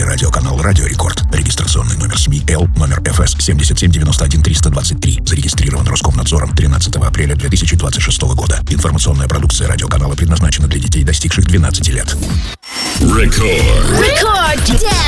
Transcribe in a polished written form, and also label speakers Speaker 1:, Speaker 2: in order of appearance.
Speaker 1: телерадиоканал «Радио Рекорд». Регистрационный номер СМИ Л, номер ФС 7791-323. Зарегистрирован Роскомнадзором 13 апреля 2026 года. Информационная продукция радиоканала предназначена для детей, достигших 12 лет.
Speaker 2: Рекорд.